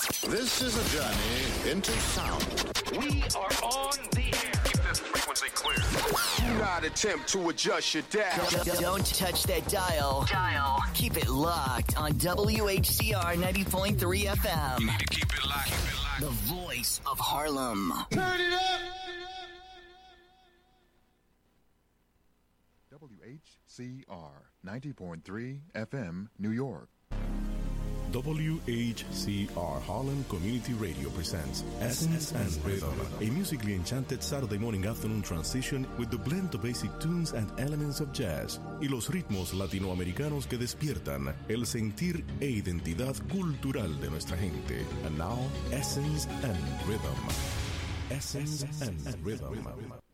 This is a journey into sound. We are on the air. Keep this frequency clear. Do not attempt to adjust your dial. Don't touch that dial. Keep it locked on WHCR 90.3 FM. You need to keep it locked. The voice of Harlem. Turn it up. WHCR 90.3 FM, New York. WHCR Harlem Community Radio presents Essence and Rhythm, a musically enchanted Saturday morning afternoon transition with the blend of basic tunes and elements of jazz y los ritmos latinoamericanos que despiertan el sentir e identidad cultural de nuestra gente. And now, Essence and Rhythm. Essence and Rhythm.